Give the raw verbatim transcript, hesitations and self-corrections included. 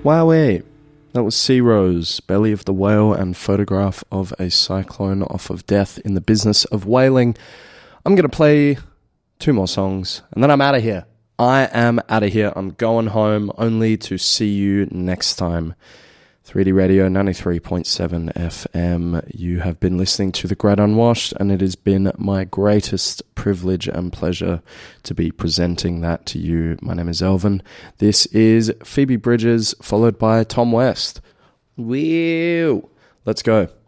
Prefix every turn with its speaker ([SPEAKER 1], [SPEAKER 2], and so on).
[SPEAKER 1] Wowee! That was Sea Rose, Belly of the Whale, and Photograph of a Cyclone off of Death in the Business of Whaling. I'm going to play two more songs, and then I'm out of here. I am out of here. I'm going home, only to see you next time. three D Radio ninety-three point seven F M. You have been listening to The Great Unwashed, and it has been my greatest privilege and pleasure to be presenting that to you. My name is Elvin. This is Phoebe Bridgers, followed by Tom West. Woo! Let's go.